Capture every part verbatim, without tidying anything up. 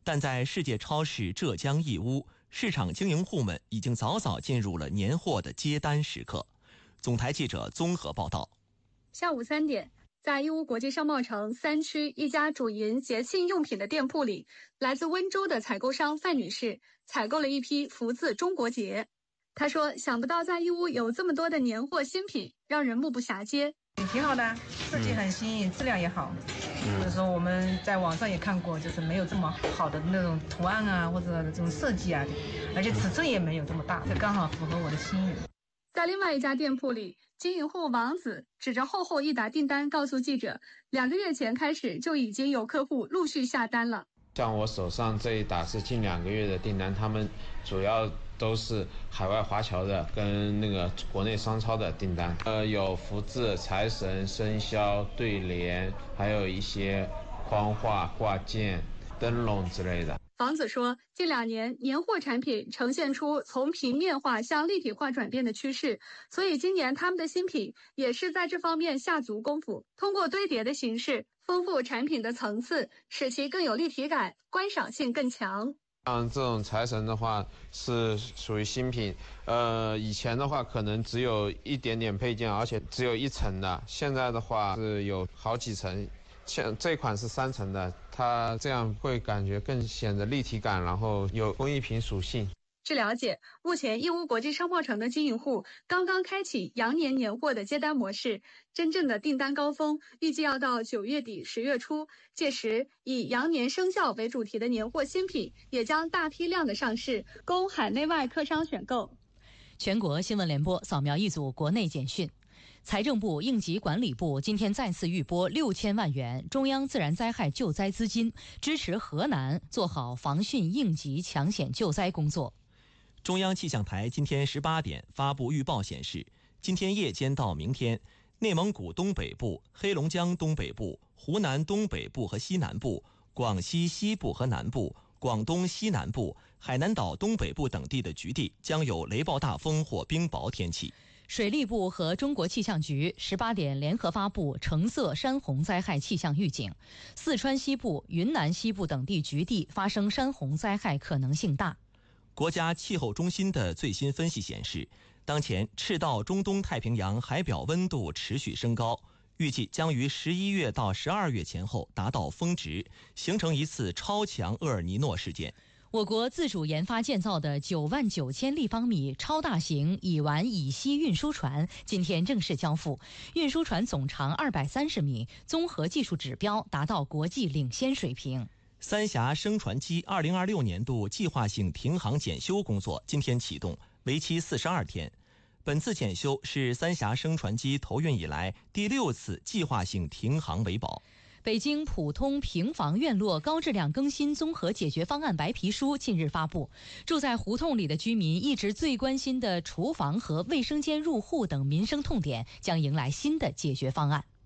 但在世界超市浙江义乌，市场经营户们已经早早进入了年货的接单时刻。总台记者综合报道。 下午三点，在义乌国际商贸城三区一家主营节庆用品的店铺里，来自温州的采购商范女士采购了一批福字中国结。她说，想不到在义乌有这么多的年货新品，让人目不暇接。 挺好的，设计很新颖，质量也好。就是说我们在网上也看过，就是没有这么好的那种图案啊，或者这种设计啊，而且尺寸也没有这么大，这刚好符合我的心意。 在另外一家店铺里，经营户王子指着厚厚一沓订单告诉记者，两个月前开始就已经有客户陆续下单了。 像我手上这一打是近两个月的订单，他们主要都是海外华侨的跟那个国内商超的订单，呃，有福字、财神、生肖、对联，还有一些框画、挂件、灯笼之类的。 房子说，近两年年货产品呈现出从平面化向立体化转变的趋势，所以今年他们的新品也是在这方面下足功夫，通过堆叠的形式丰富产品的层次，使其更有立体感，观赏性更强。 像这种财神的话是属于新品，呃，以前的话可能只有一点点配件，而且只有一层的，现在的话是有好几层。像这款是三层的，它这样会感觉更显得立体感，然后有工艺品属性。 据了解，目前义乌国际商贸城的经营户刚刚开启羊年年货的接单模式，真正的订单高峰预计要到九月底十月初，届时以羊年生肖为主题的年货新品也将大批量的上市，供海内外客商选购。 全国新闻联播扫描一组国内简讯。财政部、应急管理部今天再次预拨六千万元中央自然灾害救灾资金，支持河南做好防汛应急抢险救灾工作。 中央气象台今天十八点发布预报显示，今天夜间到明天，内蒙古东北部、黑龙江东北部、湖南东北部和西南部、广西西部和南部、广东西南部、海南岛东北部等地的局地将有雷暴大风或冰雹天气。 水利部和中国气象局十八点联合发布橙色山洪灾害气象预警，四川西部、云南西部等地局地发生山洪灾害可能性大。 国家气候中心的最新分析显示，当前赤道中东太平洋海表温度持续升高，预计将于十一月到十二月前后达到峰值，形成一次超强厄尔尼诺事件。 我国自主研发建造的九万九千立方米超大型乙烷乙烯运输船今天正式交付，运输船总长二百三十米，综合技术指标达到国际领先水平。 三峡升船机二零二六年度计划性停航检修工作今天启动，为期四十二天。本次检修是三峡升船机投运以来第六次计划性停航维保。 北京普通平房院落高质量更新综合解决方案白皮书近日发布，住在胡同里的居民一直最关心的厨房和卫生间入户等民生痛点将迎来新的解决方案。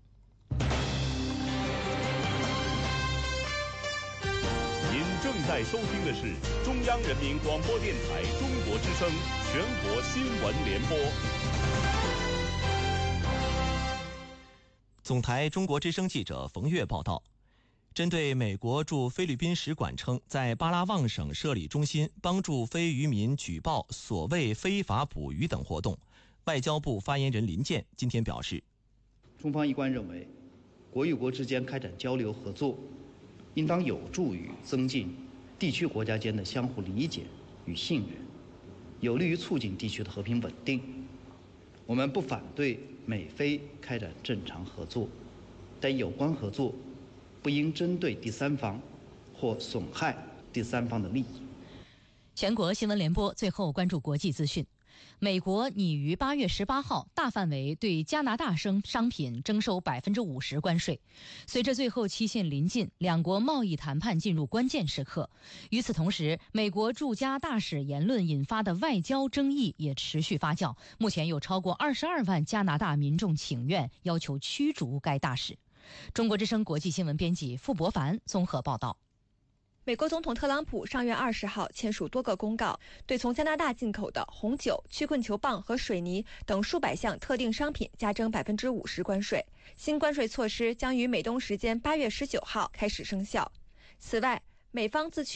您正在收听的是中央人民广播电台中国之声全国新闻联播。 总台中国之声记者冯月报道，针对美国驻菲律宾使馆称在巴拉望省设立中心帮助非渔民举报所谓非法捕鱼等活动，外交部发言人林健今天表示， 中方一贯认为，国与国之间开展交流合作，应当有助于增进地区国家间的相互理解与信任，有利于促进地区的和平稳定。我们不反对美菲开展正常合作，但有关合作不应针对第三方或损害第三方的利益。 全国新闻联播最后关注国际资讯。美国拟于八月十八号大范围对加拿大商商品征收百分之五十关税。随着最后期限临近，两国贸易谈判进入关键时刻。与此同时，美国驻加大使言论引发的外交争议也持续发酵。目前有超过二十二万加拿大民众请愿，要求驱逐该大使。中国之声国际新闻编辑傅博凡综合报道。 美国总统特朗普上月二十号签署多个公告，对从加拿大进口的红酒、曲棍球棒和水泥等数百项特定商品加征百分之五十关税。新关税措施将于美东时间八月十九号开始生效。此外，美方自去